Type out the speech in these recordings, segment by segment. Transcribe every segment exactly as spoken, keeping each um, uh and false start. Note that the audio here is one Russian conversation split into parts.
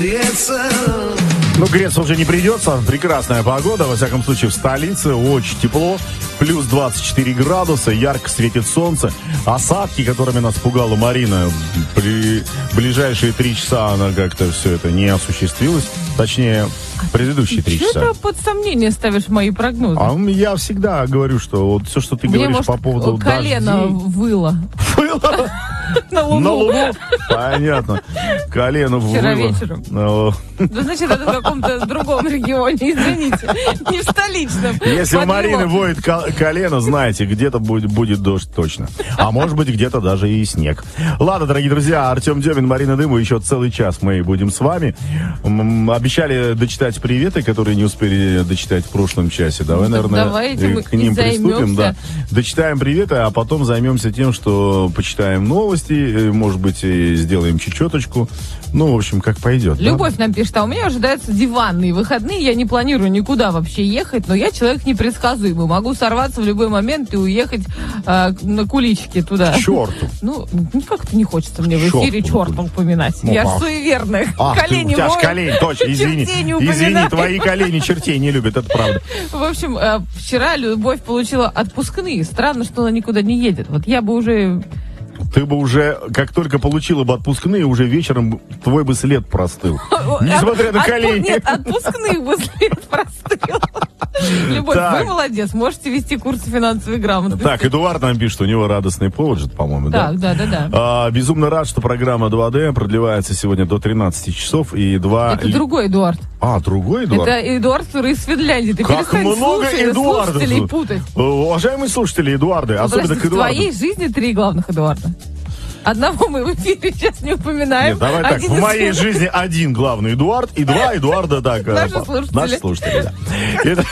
Ну, греться уже не придется. Прекрасная погода, во всяком случае, в столице. Очень тепло. Плюс двадцать четыре градуса, ярко светит солнце. Осадки, которыми нас пугала Марина, при ближайшие три часа она как-то все это не осуществилась. Точнее, предыдущие три часа. Что ты под сомнение ставишь мои прогнозы? А я всегда говорю, что вот все, что ты Мне, говоришь может, по поводу колено дождей... выло. Выло? На Луну. На Луну? Понятно. Колено выло. Вчера вечером. Ну, Да, значит, это в каком-то другом регионе, извините. Не в столичном. если у Подвело. Марины воет ко- колено, знаете, где-то будет, будет дождь точно. А может быть, где-то даже и снег. Ладно, дорогие друзья, Артем Демин, Марина Дымова, еще целый час мы будем с вами. М, Обещали дочитать приветы, которые не успели дочитать в прошлом часе. Давай, Ну, наверное, давайте мы к ним и приступим. Да. займемся. Дочитаем приветы, а потом займемся тем, что почитаем новости, может быть, и сделаем чечеточку. Ну, в общем, как пойдет. да? Любовь нам пишет, а у меня ожидаются диванные выходные, я не планирую никуда вообще ехать, но я человек непредсказуемый, могу сорваться в любой момент и уехать э, на куличке туда. К черту. Ну, как-то не хочется мне в К эфире черту. черта упоминать. Ну, я ж а- суеверная. А, ты, колени у тебя ж моют, колени, точно, извини. чертей не Извини, упоминаю. твои колени чертей не любят, это правда. В общем, э, вчера Любовь получила отпускные. Странно, что она никуда не едет. Вот я бы уже... Ты бы уже, как только получила бы отпускные, уже вечером твой бы след простыл. Несмотря на Отпу- колени. Нет, отпускных бы след простыл. Любовь, Так. вы молодец, можете вести курсы финансовой грамотности. Так, Эдуард нам пишет, у него радостный повод же, по-моему, да? Так, да, да, да. А, безумно рад, что программа два дэ продлевается сегодня до тринадцати часов и два... Это другой Эдуард. А, другой Эдуард? Это Эдуард, который из Финляндии. Ты Как перестань много слушать- Эдуардов. слушателей путать. Э, Уважаемые слушатели, Эдуарды, особенно Подожди, к в Эдуарду. твоей жизни три главных Эдуарда. Одного мы в эфире сейчас не упоминаем. Нет, давай так, Один в из- моей жизни один главный Эдуард и два Эдуарда, так. э, Наши по- слушатели. Наши слушатели, да. Это-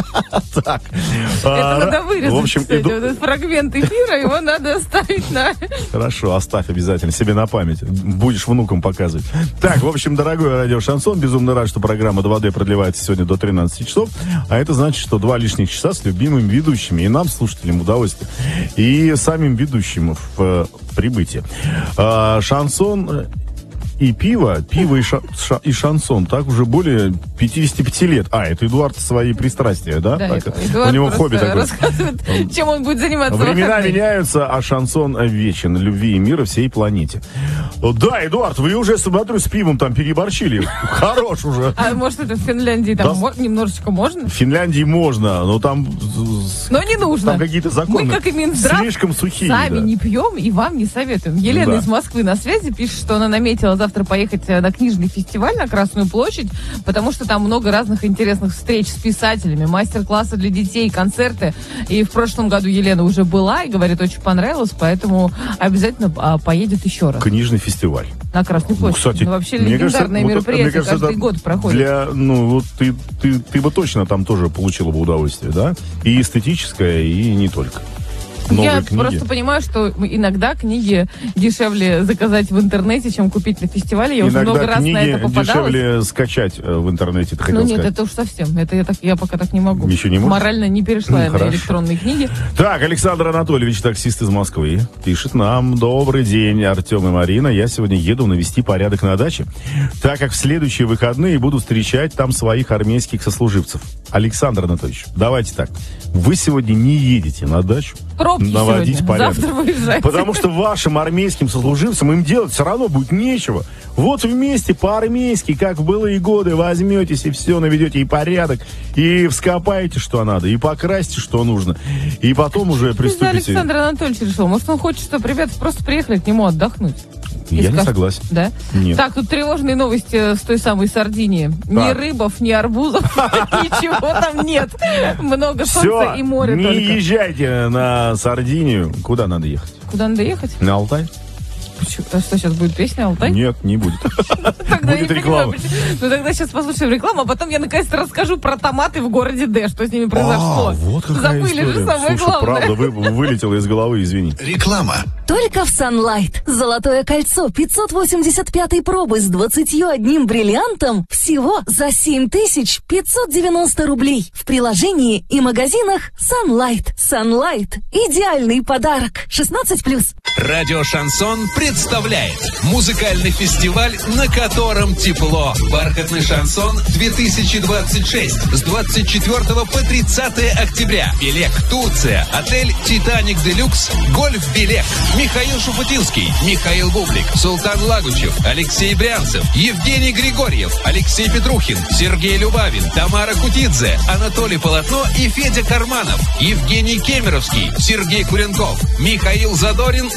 Так. Это а, надо вырезать, В общем, кстати, Эду- вот этот фрагмент эфира, его надо оставить на... Хорошо, оставь обязательно себе на память. Будешь внукам показывать. Так, в общем, дорогой радио Шансон, безумно рад, что программа два дэ продлевается сегодня до тринадцати часов. А это значит, что два лишних часа с любимыми ведущими. И нам, слушателям, удовольствие. И самим ведущим в э, прибытии. А, шансон и пиво, пиво и, ша- ша- и шансон, так уже более пятидесяти пяти лет. А, это Эдуард свои пристрастия, да? Да, Так, Эдуард у него просто хобби такое. рассказывает, чем он будет заниматься в Времена выходные. меняются, а шансон вечен. Любви и мира всей планете. О, да, Эдуард, вы уже, смотрю, с пивом там переборщили. Хорош уже. А может, это в Финляндии там Да. мо- немножечко можно? В Финляндии можно, но там... Но не нужно. Там какие-то законы Мы, как и Минздрав, слишком сухие. сами да. не пьем и вам не советуем. Елена Да. из Москвы на связи пишет, что она наметила завтра поехать э, на книжный фестиваль на Красную площадь, потому что там много разных интересных встреч с писателями, мастер-классы для детей, концерты. И в прошлом году Елена уже была и, говорит, очень понравилось, поэтому обязательно а, поедет еще раз Книжный фестиваль. на Красную Ну, площадь. кстати, Ну, вообще мне кажется, легендарное вот это- мероприятие мне кажется, каждый это год проходит. Для, ну, вот ты, ты, ты бы точно там тоже получила бы удовольствие, да? И эстетическое, и не только. Новые Я книги. просто понимаю, что иногда книги дешевле заказать в интернете, чем купить на фестивале. Я уже Иногда много раз книги на это попадалась. дешевле скачать э, в интернете, ты хотел Ну нет, сказать. это уж совсем. Это я, так, я пока так не могу. Еще не можешь? Морально не перешла Ну, я на хорошо. электронные книги. Так, Александр Анатольевич, таксист из Москвы, пишет нам: добрый день, Артем и Марина. Я сегодня еду навести порядок на даче, так как в следующие выходные буду встречать там своих армейских сослуживцев. Александр Анатольевич, давайте так. Вы сегодня не едете на дачу Пробки наводить сегодня. порядок. Завтра выезжайте. Потому что вашим армейским сослуживцам им делать все равно будет нечего. Вот вместе по-армейски, как в былые годы, возьметесь и все наведете, и порядок, и вскопаете, что надо, и покрасьте, что нужно. И потом уже Что за приступите. Александр Анатольевич решил? Может, он хочет, чтобы ребята просто приехали к нему отдохнуть? И Я не скажут- согласен. Да? Нет. Так, тут тревожные новости с той самой Сардинии. Ни Так. рыбов, ни арбузов, ничего там нет. Много Все, солнца и море не только. езжайте на Сардинию. Куда надо ехать? Куда надо ехать? На Алтай? Почему? А что, сейчас будет песня «Алтай»? Нет, не будет. Тогда я Будет не реклама. понимаю, почему. Ну тогда сейчас послушаем рекламу, а потом я наконец-то расскажу про томаты в городе Д, что с ними произошло. А, вот какая Забыли же история. самое Слушай, главное. правда, вы, вылетело из головы, извини. Реклама. Только в Sunlight. Золотое кольцо пятьсот восемьдесят пятой пробы с двадцатью одним бриллиантом всего за семь тысяч пятьсот девяносто рублей. В приложении и магазинах Sunlight. Sunlight. Идеальный подарок. шестнадцать плюс. Радио Шансон презентует представляет музыкальный фестиваль, на котором тепло. Бархатный шансон две тысячи двадцать шесть с двадцать четвёртого по тридцатое октября. Белек, Турция, отель «Титаник Делюкс», Гольф Белек, Михаил Шуфутинский, Михаил Бублик, Султан Лагучев, Алексей Брянцев, Евгений Григорьев, Алексей Петрухин, Сергей Любавин, Тамара Кутидзе, Анатолий Полотно и Федя Карманов, Евгений Кемеровский, Сергей Куренков, Михаил Задорин